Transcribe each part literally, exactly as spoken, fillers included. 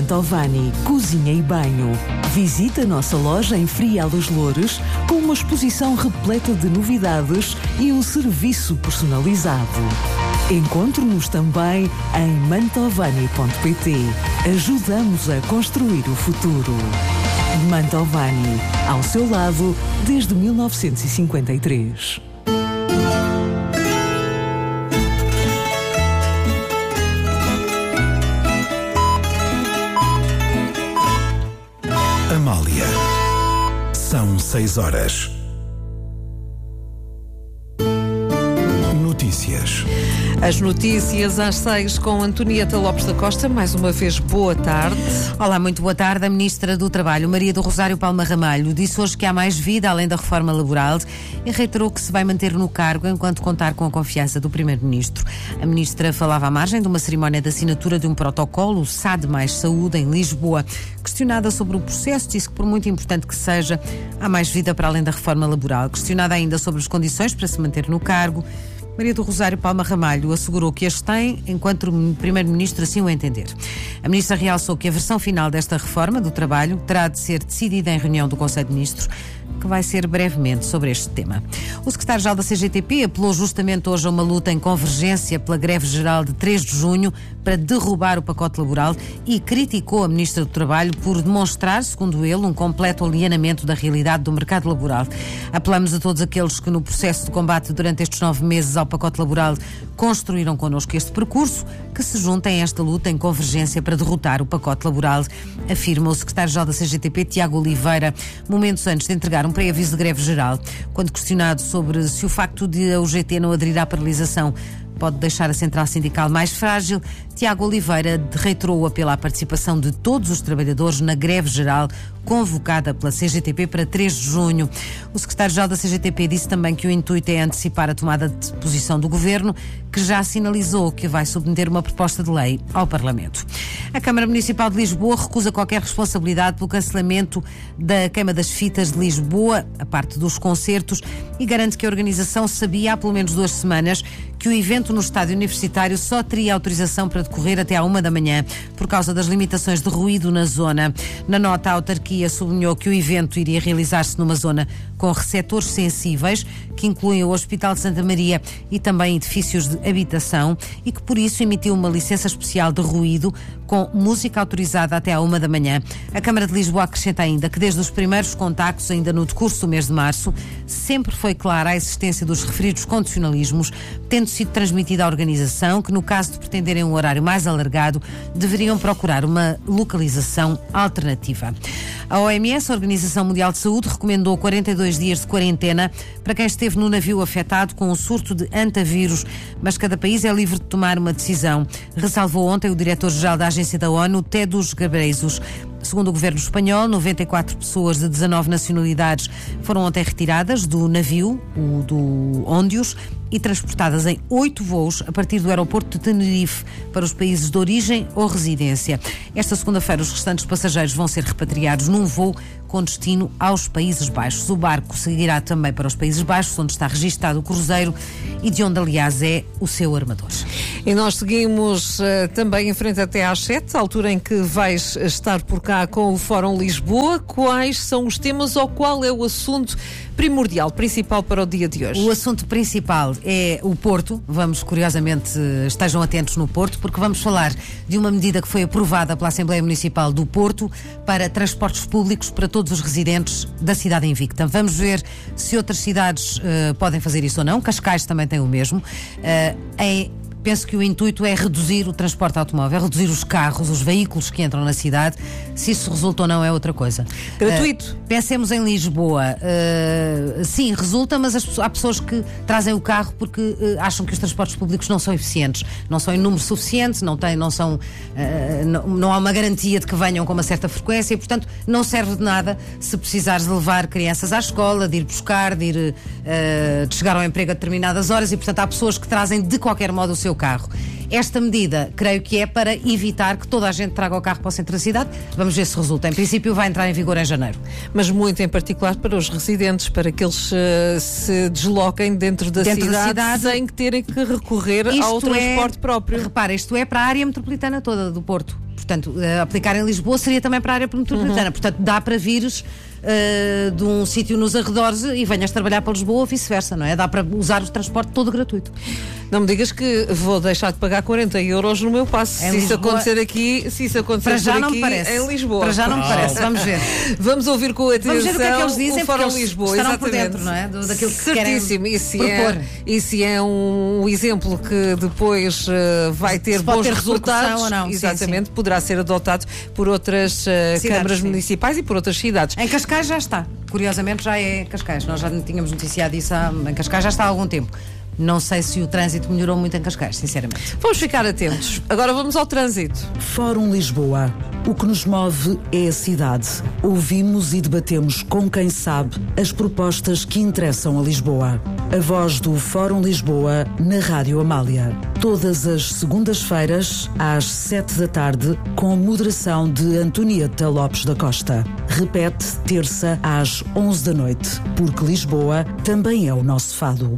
Mantovani, cozinha e banho. Visita a nossa loja em Frial dos Loures com uma exposição repleta de novidades e um serviço personalizado. Encontre-nos também em mantovani ponto pt. Ajudamos a construir o futuro. Mantovani, ao seu lado desde mil novecentos e cinquenta e três. Amália. São seis horas. Notícias. As notícias às seis com Antonieta Lopes da Costa. Mais uma vez, boa tarde. Olá, muito boa tarde. A Ministra do Trabalho, Maria do Rosário Palma Ramalho, disse hoje que há mais vida além da reforma laboral e reiterou que se vai manter no cargo enquanto contar com a confiança do Primeiro-Ministro. A Ministra falava à margem de uma cerimónia de assinatura de um protocolo, o S A D mais Saúde, em Lisboa. Questionada sobre o processo, disse que por muito importante que seja, há mais vida para além da reforma laboral. Questionada ainda sobre as condições para se manter no cargo, Maria do Rosário Palma Ramalho assegurou que as tem enquanto o Primeiro-Ministro assim o entender. A Ministra realçou que a versão final desta reforma do trabalho terá de ser decidida em reunião do Conselho de Ministros, que vai ser brevemente sobre este tema. O secretário-geral da C G T P apelou justamente hoje a uma luta em convergência pela greve geral de três de junho para derrubar o pacote laboral e criticou a Ministra do Trabalho por demonstrar, segundo ele, um completo alienamento da realidade do mercado laboral. Apelamos a todos aqueles que no processo de combate durante estes nove meses ao pacote laboral construíram connosco este percurso, que se juntem a esta luta em convergência para derrotar o pacote laboral, afirma o secretário-geral da C G T P, Tiago Oliveira, momentos antes de entregar um pré-aviso de greve geral. Quando questionado sobre se o facto de a U G T não aderir à paralisação pode deixar a central sindical mais frágil, Tiago Oliveira reiterou o apelo à participação de todos os trabalhadores na greve geral convocada pela C G T P para três de junho. O secretário-geral da C G T P disse também que o intuito é antecipar a tomada de posição do Governo, que já sinalizou que vai submeter uma proposta de lei ao Parlamento. A Câmara Municipal de Lisboa recusa qualquer responsabilidade pelo cancelamento da Queima das Fitas de Lisboa, a parte dos concertos, e garante que a organização sabia há pelo menos duas semanas que o evento no estádio universitário só teria autorização para decorrer até à uma da manhã, por causa das limitações de ruído na zona. Na nota, a autarquia sublinhou que o evento iria realizar-se numa zona com receptores sensíveis, que incluem o Hospital de Santa Maria e também edifícios de habitação, e que por isso emitiu uma licença especial de ruído com música autorizada até à uma da manhã. A Câmara de Lisboa acrescenta ainda que desde os primeiros contactos, ainda no decurso do mês de março, sempre foi clara a existência dos referidos condicionalismos, tendo sido transmitida à organização que, no caso de pretenderem um horário mais alargado, deveriam procurar uma localização alternativa. A O M S, a Organização Mundial de Saúde, recomendou quarenta e dois dias de quarentena para quem esteve no navio afetado com o surto de hantavírus, mas cada país é livre de tomar uma decisão, ressalvou ontem o diretor-geral da Agência da ONU, Tedros Ghebreyesus. Segundo o governo espanhol, noventa e quatro pessoas de dezanove nacionalidades foram ontem retiradas do navio, o do Óndios, e transportadas em oito voos a partir do aeroporto de Tenerife para os países de origem ou residência. Esta segunda-feira, os restantes passageiros vão ser repatriados num voo com destino aos Países Baixos. O barco seguirá também para os Países Baixos, onde está registado o cruzeiro e de onde, aliás, é o seu armador. E nós seguimos uh, também em frente até às sete, altura em que vais estar por cá com o Fórum Lisboa. Quais são os temas ou qual é o assunto primordial, principal para o dia de hoje? O assunto principal é o Porto. Vamos, curiosamente, estejam atentos no Porto, porque vamos falar de uma medida que foi aprovada pela Assembleia Municipal do Porto para transportes públicos para todos os residentes da cidade invicta. Vamos ver se outras cidades uh, podem fazer isso ou não. Cascais também tem o mesmo. Uh, em Penso que o intuito é reduzir o transporte automóvel, é reduzir os carros, os veículos que entram na cidade. Se isso resulta ou não é outra coisa. Gratuito. Uh, pensemos em Lisboa. Uh, sim, resulta, mas as, há pessoas que trazem o carro porque uh, acham que os transportes públicos não são eficientes, não são em número suficiente, não, tem, não, são, uh, não, não há uma garantia de que venham com uma certa frequência e, portanto, não serve de nada se precisares de levar crianças à escola, de ir buscar, de, ir, uh, de chegar ao emprego a determinadas horas e, portanto, há pessoas que trazem de qualquer modo o seu carro. Esta medida, creio que é para evitar que toda a gente traga o carro para o centro da cidade. Vamos ver se resulta. Em princípio vai entrar em vigor em janeiro. Mas muito em particular para os residentes, para que eles uh, se desloquem dentro da Dentro cidade, da cidade sem que terem que recorrer Isto ao transporte é, próprio. Repara, isto é para a área metropolitana toda do Porto. Portanto, uh, aplicar em Lisboa seria também para a área metropolitana. Uhum. Portanto, dá para vires uh, de um sítio nos arredores e venhas trabalhar para Lisboa ou vice-versa, não é? Dá para usar o transporte todo gratuito. Não me digas que vou deixar de pagar quarenta euros no meu passe. Em se Lisboa, isso acontecer aqui, se isso acontecer para já por não aqui, me parece. em Lisboa. Para já não me parece. Vamos ver. Vamos ouvir com atenção. Vamos ver o que é que eles dizem, o Fórum porque eles Lisboa, estarão exatamente. por dentro, não é? Do, daquilo que Certíssimo. querem Isso propor. É, isso é um exemplo que depois uh, vai ter Se pode bons ter resultados. ou não. Exatamente. Sim, sim. Poderá ser adotado por outras uh, câmaras sim. municipais e por outras cidades. Em Cascais já está. Curiosamente já é Cascais. Nós já tínhamos noticiado isso há, em Cascais já está há algum tempo. Não sei se o trânsito melhorou muito em Cascais, sinceramente. Vamos ficar atentos. Agora vamos ao trânsito. Fórum Lisboa. O que nos move é a cidade. Ouvimos e debatemos com quem sabe as propostas que interessam a Lisboa. A voz do Fórum Lisboa na Rádio Amália. Todas as segundas-feiras, às sete da tarde, com moderação de Antonieta Lopes da Costa. Repete terça às onze da noite, porque Lisboa também é o nosso fado.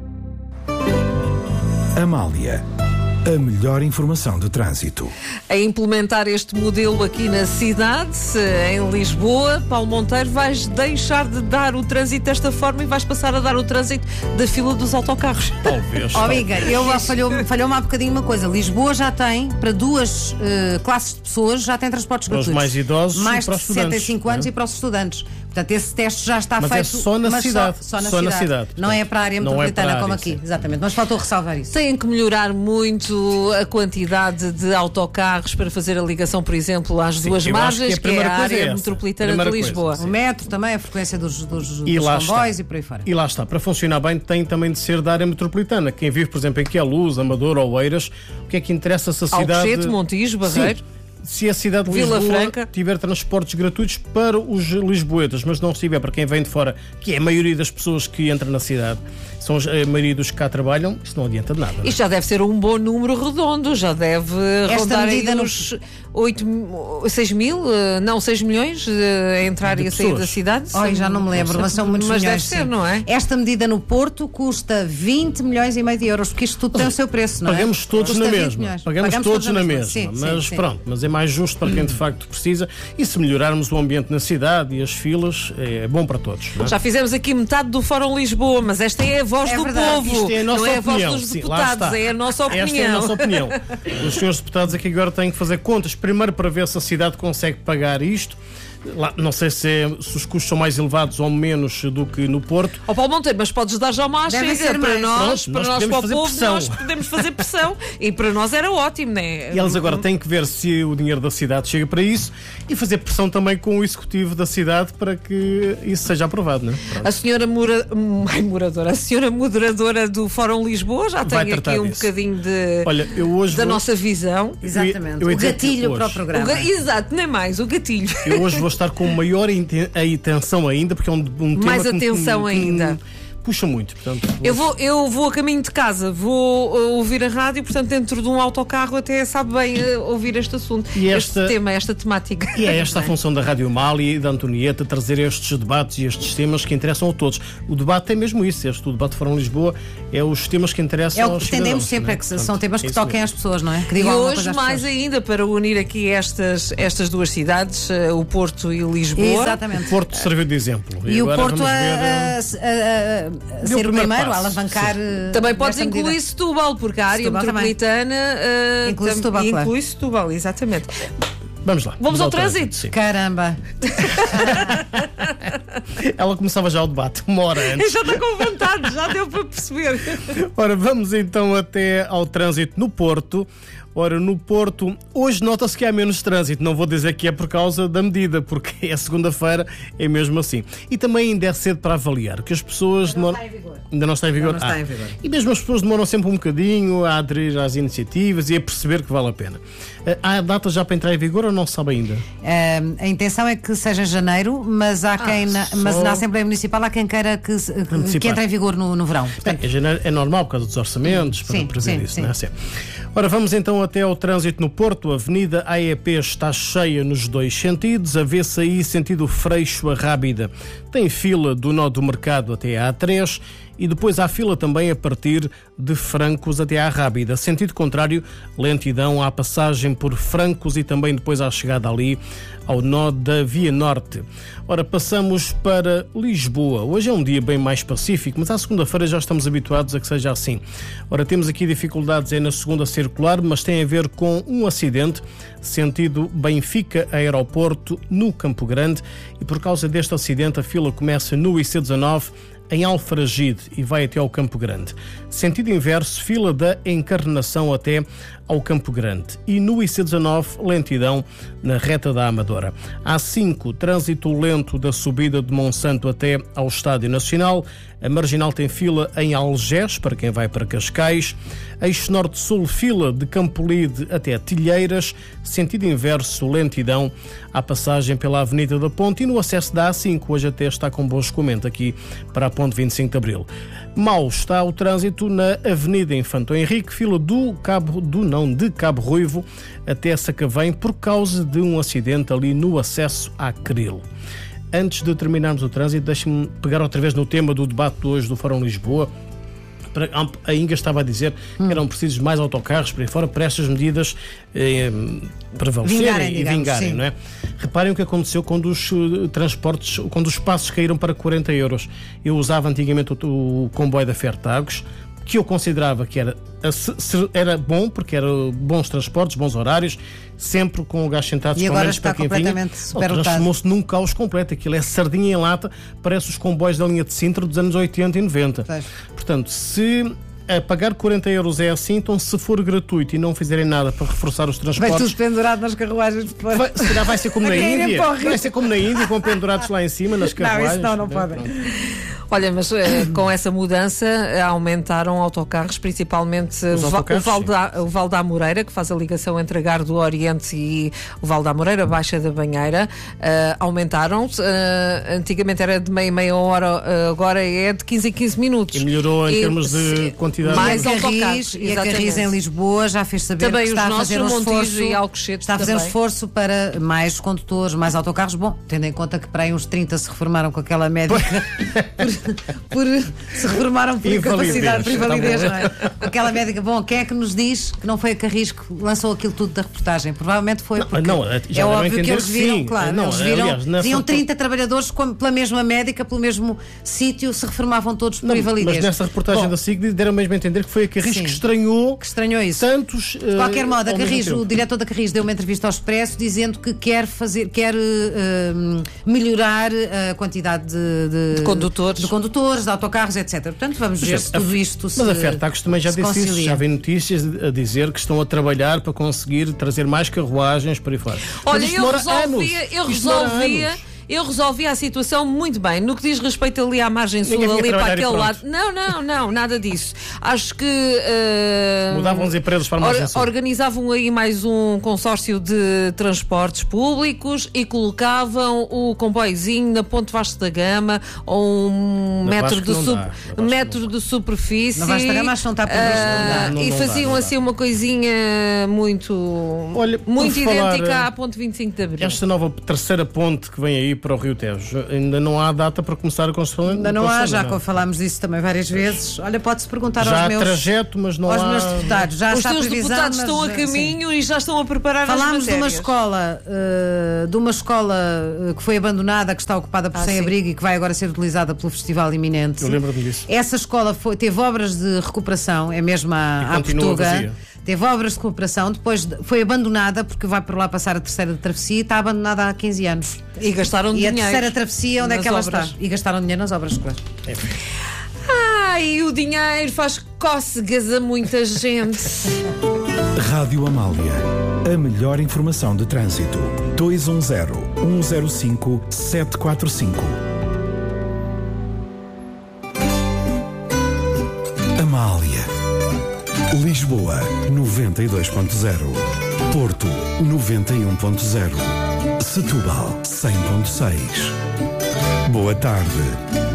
Amália, a melhor informação de trânsito. A implementar este modelo aqui na cidade, em Lisboa, Paulo Monteiro, vais deixar de dar o trânsito desta forma e vais passar a dar o trânsito da fila dos autocarros. Talvez. Ó, amiga, eu falhou-me falhou há bocadinho uma coisa. Lisboa já tem, para duas uh, classes de pessoas, já tem transportes Para os gratuitos. mais idosos mais e para os de sessenta e cinco estudantes, anos não é? e para os estudantes. Portanto, esse teste já está Mas feito. é só na mas cidade. Só, só, na, Só na cidade. cidade, Não é portanto, para a área não é metropolitana para a como área, aqui. sim. Exatamente. Mas faltou ressalvar isso. Têm que melhorar muito a quantidade de autocarros para fazer a ligação, por exemplo, às Sim, duas eu acho margens, que a que, é primeira a coisa é área essa. metropolitana Primeira de coisa, Lisboa. sim. O metro também, a frequência dos, dos, E dos lá comboios está. e por aí fora. E lá está, para funcionar bem tem também de ser da área metropolitana. Quem vive, por exemplo, em Queluz, Amadora ou Oeiras, o que é que interessa se a cidade... Alcochete, Montijo, Barreiro. Sim. Se a cidade de Vila Lisboa Franca. tiver transportes gratuitos para os lisboetas, mas não se tiver para quem vem de fora, que é a maioria das pessoas que entram na cidade, são a maioria dos que cá trabalham, isso não adianta de nada. Não é? Isto já deve ser um bom número redondo, já deve Esta rondar aí medida no- uns oito, seis mil, eh, não, seis milhões eh, a entrar De e a sair pessoas. da cidade. Ai, já não me lembro, mas são muitos Mas milhões. deve ser, sim. não é? Esta medida no Porto custa vinte milhões e meio de euros, porque isto tudo tem o seu preço, não é? Pagamos todos Custa na vinte mesma. milhões. Pagamos, todos, na mesma. Sim, mas sim, sim. pronto, mas é mais justo para quem de facto precisa. E se melhorarmos o ambiente na cidade e as filas, é bom para todos. Não é? Já fizemos aqui metade do Fórum Lisboa, mas esta é a voz É do verdade. povo. Isto é a nossa não é a opinião. voz dos Sim, lá deputados, está. é a nossa opinião. Esta é a nossa opinião. Os senhores deputados aqui agora têm que fazer contas, primeiro para ver se a cidade consegue pagar isto. Lá, não sei se, é, se os custos são mais elevados ou menos do que no Porto. Ó Paulo Monteiro, mas podes dar já uma Deve chega ser para mais. nós, Pronto, para nós nós, podemos para o fazer povo, pressão. nós podemos fazer pressão. E para nós era ótimo, não é? E eles agora têm que ver se o dinheiro da cidade chega para isso e fazer pressão também com o executivo da cidade para que isso seja aprovado, não é? Pronto. A senhora mora... Ai, moradora, a senhora moderadora do Fórum Lisboa já Vai tem aqui tratar um disso. bocadinho de, Olha, eu hoje da vou- nossa visão. Exatamente. Eu ia O dizer que gatilho hoje- para o O programa. ga- Exato, nem mais, o gatilho. Eu hoje vou estar com maior inten- a atenção ainda, porque é um, um tema Mais que me- atenção que me- ainda. puxa muito. Portanto, Eu vou, eu vou a caminho de casa, vou uh, ouvir a rádio, portanto, dentro de um autocarro até sabe bem uh, ouvir este assunto, E este esta- tema, esta temática. E é esta a função da Rádio Amália e da Antonieta, trazer estes debates e estes temas que interessam a todos. O debate é mesmo isso, este o debate Fórum Lisboa é os temas que interessam É o aos que pretendemos cidadãos, sempre, não é que Portanto, são temas que é isso toquem mesmo. às pessoas, não é? Que E digam alguma hoje, coisa às mais pessoas. ainda, para unir aqui estas, estas duas cidades, uh, o Porto e Lisboa. Exatamente. O Porto serviu de exemplo. E o agora Porto vamos a, ver, a- a- a ser o primeiro primeiro, passo. a alavancar. eh, Também podes nesta incluir medida. Setúbal, porque a área Setúbal também. metropolitana uh, Inclui tam- Setúbal, claro. inclui Setúbal, exatamente. Vamos lá. Vamos ao trânsito. Sim. Caramba. Ela começava já o debate uma hora antes. Já está com vontade, já deu para perceber. Ora, vamos então até ao trânsito no Porto. Ora, no Porto, hoje nota-se que há menos trânsito. Não vou dizer que é por causa da medida, porque é segunda-feira, é mesmo assim. E também ainda é cedo para avaliar, que as pessoas demoram... Ainda não está em vigor. Ainda não está Ah, em vigor. E mesmo as pessoas demoram sempre um bocadinho a aderir às iniciativas e a perceber que vale a pena. Ah, Há data já para entrar em vigor ou não se sabe ainda? Eh, a intenção é que seja em janeiro, mas há quem. na- na, mas na Assembleia Municipal há quem queira que, que, que entre em vigor no, no verão. Portanto, é, é normal por causa dos orçamentos, para sim, prever sim, isso, sim. não é? Sim. Ora, vamos então até ao trânsito no Porto. A Avenida A E P está cheia nos dois sentidos. A vê-se aí sentido Freixo a Rábida. Tem fila do nó do Mercado até à A três e depois há fila também a partir de Francos até à Rábida. Sentido contrário, lentidão à passagem por Francos e também depois à chegada ali ao nó da Via Norte. Ora, passamos para Lisboa. Hoje é um dia bem mais pacífico, mas à segunda-feira já estamos habituados a que seja assim. Ora, temos aqui dificuldades é na segunda circular, mas tem a ver com um acidente, sentido Benfica-Aeroporto, no Campo Grande, e por causa deste acidente a fila começa no I C dezanove, em Alfragide, e vai até ao Campo Grande. Sentido inverso, fila da Encarnação até ao Campo Grande. E no I C dezanove, lentidão na reta da Amadora. A cinco, trânsito lento da subida de Monsanto até ao Estádio Nacional. A Marginal tem fila em Algés, para quem vai para Cascais. Eixo Norte-Sul, fila de Campolide até Tilheiras. Sentido inverso, lentidão à passagem pela Avenida da Ponte. E no acesso da A cinco, hoje até está com bom escoamento aqui para a Ponte vinte e cinco de Abril. Mau está o trânsito na Avenida Infanto Henrique, fila do Cabo, do não, de Cabo Ruivo até Sacavém, por causa de um acidente ali no acesso à Cril. Antes de terminarmos o trânsito, deixe-me pegar outra vez no tema do debate de hoje do Fórum Lisboa. A Inga estava a dizer hum. que eram precisos mais autocarros para aí fora para estas medidas eh, prevalecerem vingarem, e digamos, vingarem, sim. não é? Reparem o que aconteceu quando os uh, transportes, quando os passos caíram para quarenta euros. Eu usava antigamente o, o comboio da Fertagos, que eu considerava que era, era bom, porque eram bons transportes, bons horários, sempre com o gás sentado, e agora está completamente superlotado. Transformou-se num caos completo. Aquilo é sardinha em lata, parece os comboios da linha de Sintra dos anos oitenta e noventa. Pois. Portanto, se a pagar quarenta euros é assim, então se for gratuito e não fizerem nada para reforçar os transportes... Vai tudo pendurado nas carruagens de fora. Vai, se calhar vai ser como na Índia. Vai ser como na Índia, com pendurados lá em cima nas carruagens. Não, isso não, não podem. Olha, mas eh, com essa mudança eh, aumentaram autocarros, principalmente o, autocarros, o, Val da, o Val da Amoreira, que faz a ligação entre a Gar do Oriente e o Val da Amoreira, Baixa da Banheira. Uh, aumentaram. Uh, antigamente era de meia meia hora, uh, agora é de quinze em quinze minutos. E melhorou em e, termos de quantidade. Mais e a autocarros. Carris, e a Carris em Lisboa já fez saber também que está os a fazer um esforço, e Alcochete está a fazer um também. esforço para mais condutores, mais autocarros. Bom, tendo em conta que para aí uns trinta se reformaram com aquela médica por, por se reformaram por incapacidade, por invalidez, não é? Aquela médica, bom, quem é que nos diz que não foi a Carris que lançou aquilo tudo da reportagem? Provavelmente foi porque não, não, já é óbvio que eles que viram, sim. claro, não, eles viram, aliás, tinham trinta trabalhadores com, pela mesma médica, pelo mesmo sítio, se reformavam todos por não, invalidez. Mas nessa reportagem bom, da S I G deram mesmo a entender que foi a Carris sim, que estranhou, que estranhou isso. Tantos, de qualquer uh, modo, a Carris, o diretor da Carris deu uma entrevista ao Expresso dizendo que quer fazer, quer uh, melhorar a quantidade de, de, de condutores, de condutores, de autocarros, etcétera. Portanto, vamos ver se tudo isto se Mas a Fertagos também já se disse concilia. isso, já vem notícias a dizer que estão a trabalhar para conseguir trazer mais carruagens para aí fora. Olha, eu resolvia, eu resolvia eu resolvi a situação muito bem. No que diz respeito ali à margem sul, ali para aquele lado. Não, não, não, nada disso. Acho que uh, mudavam os empresas para a margem or, sul. Organizavam aí mais um consórcio de transportes públicos e colocavam o comboiozinho na Ponte Vasco da Gama ou um na metro, de, sub, dá, metro de superfície. Na Vasco da Gama acho que não está previsto, uh, não dá. Não, e não faziam dá, assim dá. uma coisinha muito, Olha, muito idêntica falar, à Ponte vinte e cinco de Abril. Esta nova terceira ponte que vem aí para o Rio Tejo, ainda não há data para começar a construção? Ainda não há, já não. Falámos disso também várias vezes. Olha, pode-se perguntar já aos meus... Já há trajeto, mas não aos há... meus deputados. Já Os está teus previsão, deputados mas, estão a caminho sim. e já estão a preparar Falámos as matérias. de uma escola, uh, de uma escola uh, que foi abandonada, que está ocupada por ah, sem-abrigo e que vai agora ser utilizada pelo festival iminente. Eu lembro-me disso. Essa escola foi, teve obras de recuperação, é mesmo à, à Portuga. Teve obras de recuperação, depois foi abandonada porque vai por lá passar a terceira travessia e está abandonada há quinze anos. E gastaram e dinheiro. E a terceira travessia, onde é que ela obras. está? E gastaram dinheiro nas obras, claro. É. Ai, o dinheiro faz cócegas a muita gente. Rádio Amália. A melhor informação de trânsito. dois um zero, um zero cinco, sete quatro cinco. Amália. Lisboa, noventa e dois ponto zero. Porto, noventa e um ponto zero. Setúbal, cem ponto seis. Boa tarde.